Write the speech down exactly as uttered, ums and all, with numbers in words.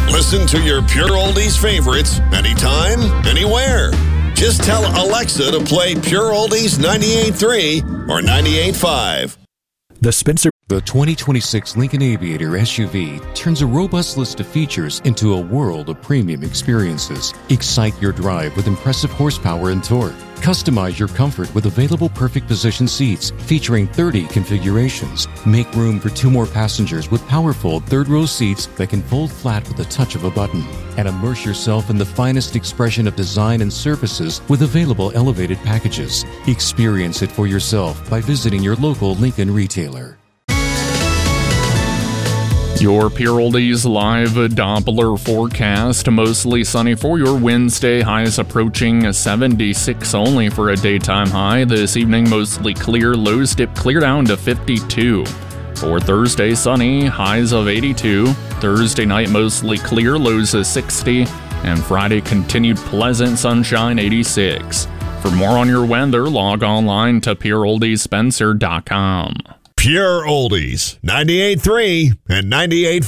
Listen to your Pure Oldies favorites anytime, anywhere. Just tell Alexa to play Pure Oldies ninety-eight point three or ninety-eight point five. The Spencer. The twenty twenty-six Lincoln Aviator S U V turns a robust list of features into a world of premium experiences. Excite your drive with impressive horsepower and torque. Customize your comfort with available perfect position seats featuring thirty configurations. Make room for two more passengers with powerful third-row seats that can fold flat with the touch of a button. And immerse yourself in the finest expression of design and services with available elevated packages. Experience it for yourself by visiting your local Lincoln retailer. Your Pure Oldies live Doppler forecast. Mostly sunny for your Wednesday. Highs approaching seventy-six only for a daytime high. This evening, mostly clear. Lows dip clear down to fifty-two. For Thursday, sunny. Highs of eighty-two. Thursday night, mostly clear. Lows of sixty. And Friday, continued pleasant sunshine, eighty-six. For more on your weather, log online to pure oldies spencer dot com. Pure Oldies, ninety-eight point three and ninety-eight point five.